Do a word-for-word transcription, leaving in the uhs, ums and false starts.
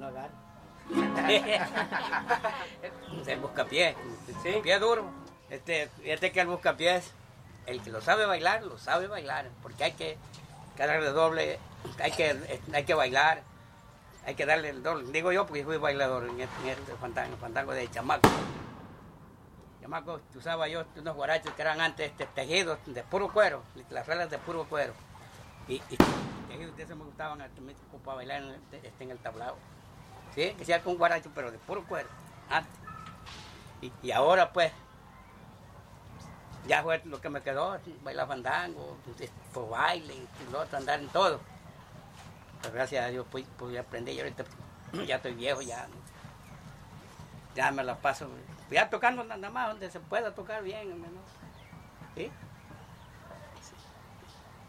no agarra. El buscapiés, ¿sí? El pie duro. Este, este que el buscapiés, el que lo sabe bailar, lo sabe bailar, porque hay que, que darle doble, hay que, hay que bailar, hay que darle el doble. Digo yo porque fui bailador en este, en este fandango, fandango de chamaco. Chamaco, tú sabes yo, unos guarachos que eran antes este, tejidos de puro cuero, las reglas de puro cuero. Y, y tejidos de esos me gustaban, para bailar en, este, en el tablao. ¿Sí? Que sea con guaracho, pero de puro cuero, antes. Y, y ahora pues, ya fue lo que me quedó, bailar fandango, por baile, y lo otro, andar en todo. Pero gracias a Dios pude, pude aprender y ahorita ya estoy viejo, ya, ya me la paso, ya tocando nada más donde se pueda tocar bien, ¿no?